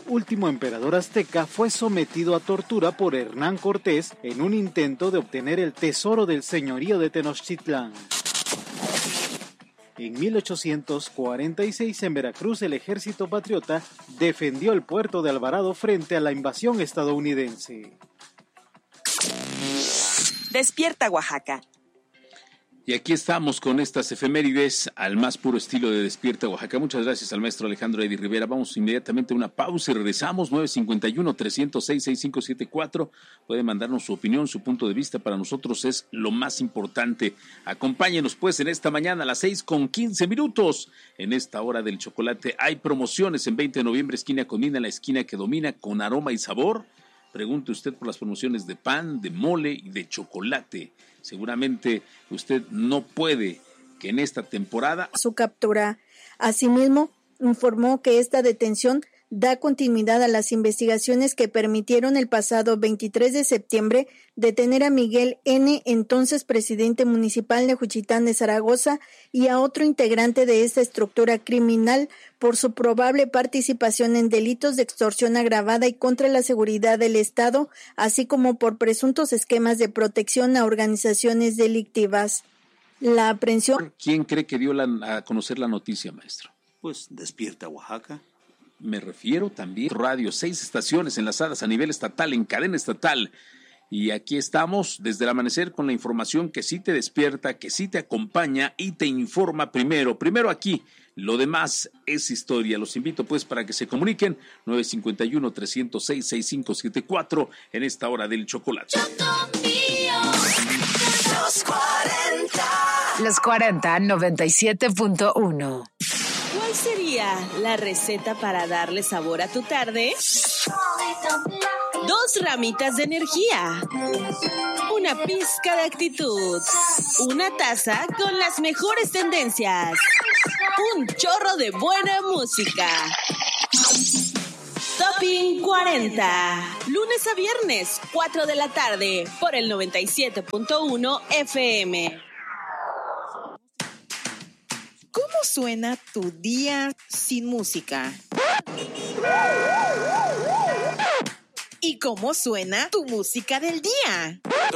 último emperador azteca, fue sometido a tortura por Hernán Cortés en un intento de obtener el tesoro del señorío de Tenochtitlán. En 1846, en Veracruz, el ejército patriota defendió el puerto de Alvarado frente a la invasión estadounidense. Despierta Oaxaca. Y aquí estamos con estas efemérides al más puro estilo de Despierta Oaxaca. Muchas gracias al maestro Alejandro Eddy Rivera. Vamos inmediatamente a una pausa y regresamos. 951-306-6574. Puede mandarnos su opinión, su punto de vista. Para nosotros es lo más importante. Acompáñenos pues en esta mañana a las 6:15. En esta hora del chocolate hay promociones en 20 de noviembre, esquina Comina, la esquina que domina con aroma y sabor. Pregunte usted por las promociones de pan, de mole y de chocolate. Seguramente usted no puede que en esta temporada... Su captura. Asimismo, informó que esta detención da continuidad a las investigaciones que permitieron el pasado 23 de septiembre detener a Miguel N., entonces presidente municipal de Juchitán de Zaragoza, y a otro integrante de esta estructura criminal por su probable participación en delitos de extorsión agravada y contra la seguridad del Estado, así como por presuntos esquemas de protección a organizaciones delictivas. La aprehensión... ¿Quién cree que dio a conocer la noticia, maestro? Pues Despierta Oaxaca. Me refiero también radio, 6 estaciones enlazadas a nivel estatal, en cadena estatal. Y aquí estamos desde el amanecer con la información que sí te despierta, que sí te acompaña y te informa primero. Primero aquí, lo demás es historia. Los invito pues para que se comuniquen 951-306-6574 en esta hora del chocolate. Los 40 97.1. ¿Cuál sería la receta para darle sabor a tu tarde? 2 ramitas de energía, una pizca de actitud, una taza con las mejores tendencias, un chorro de buena música. Topping 40, lunes a viernes, 4 de la tarde, por el 97.1 FM. ¿Cómo suena tu día sin música? ¿Y cómo suena tu música del día?